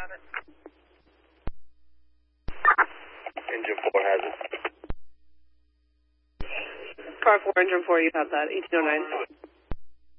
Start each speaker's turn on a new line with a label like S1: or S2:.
S1: Engine 4 has it.
S2: Car 4, engine 4, you have that, 1809.